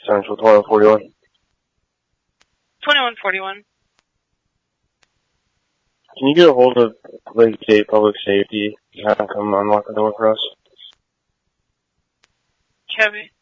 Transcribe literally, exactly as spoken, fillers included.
Central twenty-one forty-one. twenty-one forty-one. Can you get a hold of Lake State Public Safety and have them come unlock the door for us? Kevin.